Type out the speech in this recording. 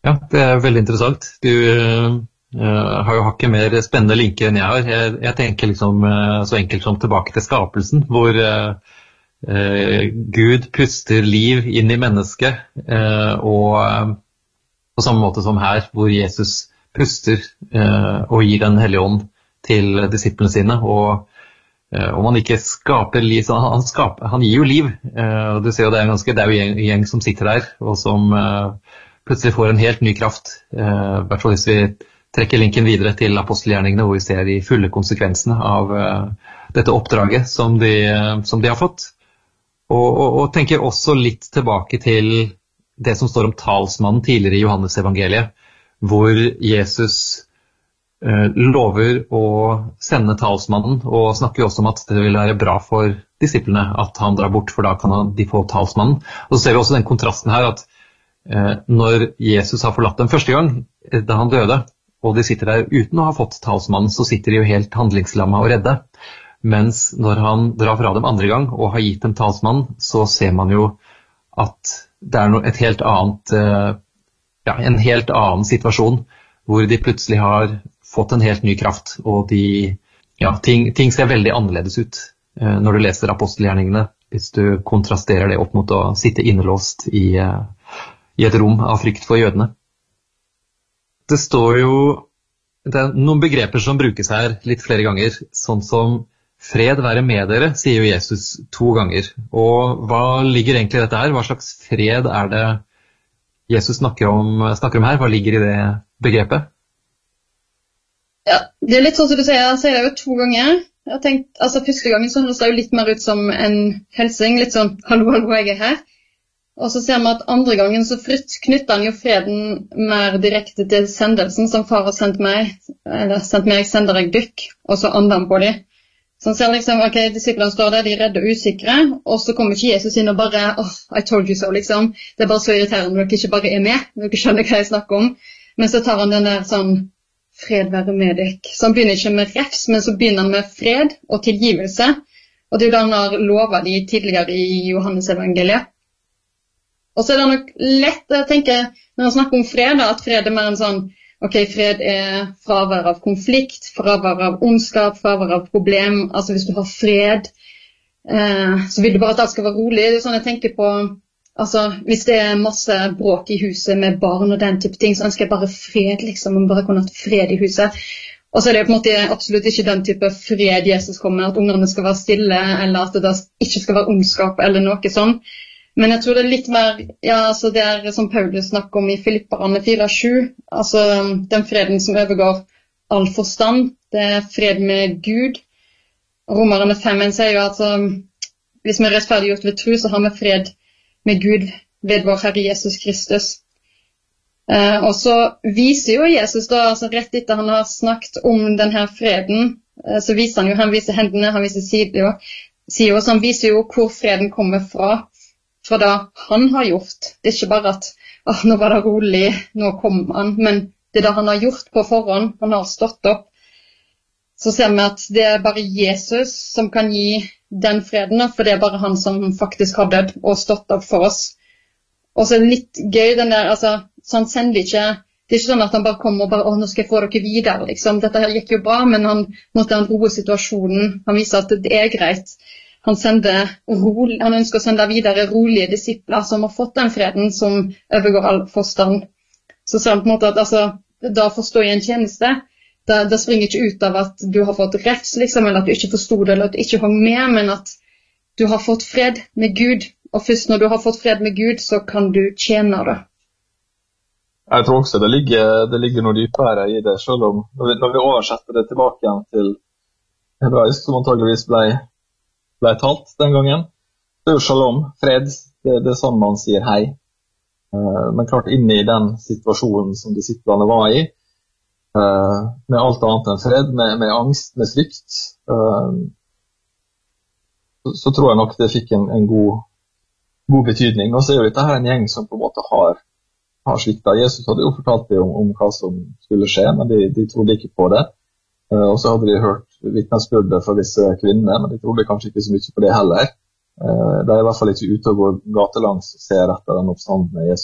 Ja, det veldig interessant. Du har jo hakket mer spennende linker enn jeg har. Jeg tenker liksom så enkelt som tilbake til skapelsen, hvor Gud puster liv inn i mennesket, og på samme måte som her, hvor Jesus puster og gir den hellige ånd til disiplene sine, og om han ikke skaper liv, så han gir jo liv. Du ser jo det er jo en gjeng som sitter der, og som plutselig får en helt ny kraft, i hvert fall hvis vi trekker linken videre til apostelgjerningene, hvor vi ser de fulle konsekvensene av dette oppdraget som de har fått. Og tenker også litt tilbake til det som står om talsmannen tidligere i Johannes evangeliet, hvor Jesus lover å sende talsmannen, og snakker også om at det vil være bra for disiplene at han drar bort, for da kan de få talsmannen. Og så ser vi også den kontrasten her, at når Jesus har forlatt dem første gang, da han døde, og de sitter der uten å ha fått talsmannen, så sitter de jo helt handlingslammet og redde. Mens når han drar fra dem andre gang og har gitt dem talsmannen, så ser man jo at det er et helt annet, en helt annen situasjon, hvor de plutselig har fått en helt ny kraft, og ting ser veldig annerledes ut når du leser apostelgjerningene, hvis du kontrasterer det opp mot å sitte innelåst i et rom av frykt for jødene. Det står jo, det er noen begreper som brukes her litt flere ganger, sånn som fred være med dere, sier jo Jesus 2 ganger. Og hva ligger egentlig i dette her? Hva slags fred er det Jesus snakker om her? Hva ligger i det begrepet? Ja, det er litt sånn som du sier, jeg sier det jo 2 ganger. Jeg har tenkt, altså første gangen så høres det jo litt mer ut som en helsing, litt sånn, hallo, jeg er her. Og så ser vi at andre gangen så knytter han jo freden mer direkte til sendelsen som far har sendt meg, sender jeg dykk, og så andre han på dem. Så han ser liksom, ok, disiplene står der, de er redde og usikre, og så kommer ikke Jesus inn og bare, I told you so, liksom. Det er bare så irriterende når dere ikke bare er med, når dere skjønner hva jeg snakker om. Men så tar han den der sånn, fred være med dere. Så han begynner ikke med refs, men så begynner han med fred og tilgivelse. Og det er jo da han har lovet de tidligere i Johannes evangeliet. Og så er det nok lett, jeg tenker, når man snakker om fred, at fred er mer en sånn, ok, fred er fravær av konflikt, fravær av ondskap, fravær av problem. Altså hvis du har fred, så vil du bare at alt skal være rolig. Det er sånn jeg tenker på, altså hvis det er masse bråk i huset med barn og den type ting, så ønsker jeg bare fred, liksom, og bare kunne ha fred i huset. Og så er det på en måte absolutt ikke den type fred Jesus kommer med, at ungene skal være stille, eller at det ikke skal være ondskap, eller noe sånn. Men jeg tror det er litt mer, ja, altså det er som Paulus snakker om i Filipperne 4:7, altså den freden som overgår all forstand, det er fred med Gud. Romerne 5:1 sier jo at hvis vi er rettferdiggjort ved tro, så har vi fred med Gud ved vår Herre Jesus Kristus. Og så viser jo Jesus da, altså rett etter han har snakket om denne freden, så viser han viser hendene, han viser sider, så han viser jo hvor freden kommer fra det han har gjort. Det er ikke bare at nå var det rolig, nå kom han, men det er det han har gjort på forhånd, han har stått opp. Så ser vi at det er bare Jesus som kan gi den freden, for det er bare han som faktisk har dødd og stått opp for oss. Og så er det litt gøy den der, altså, så han sender ikke, det er ikke sånn at han bare kommer og bare, nå skal jeg få dere videre, liksom. Dette her gikk jo bra, men han måtte roe situasjonen, han viser at det er greit. Han ønsker å sende videre rolige disipler som har fått den freden som overgår all forstand. Så ser han på en måte at altså, da forstår jeg en tjeneste. Det springer ikke ut av at du har fått refs, liksom, eller at du ikke forstod det, eller at du ikke hang med, men at du har fått fred med Gud. Og først når du har fått fred med Gud, så kan du tjene det. Jeg tror også det ligger noe dypere i det, selv om når vi oversetter det tilbake igjen til hebraisk, som antageligvis ble talt den gangen. Det er jo shalom, fred, det er sånn man sier hei. Men klart inne i den situasjonen som disiplene var i, med alt annet enn fred, med angst, med frykt, så tror jeg nok det fikk en god betydning. Og så er jo dette her en gjeng som på en måte har sviktet. Jesus hadde jo fortalt dem om hva som skulle skje, men de trodde ikke på det. Og så hadde de hørt vitnesbyrdet fra disse kvinnene, men de trodde kanskje ikke så mye på det heller. De er i hvert fall ikke ute og går gatelangs og ser etter den oppstandende Jesus.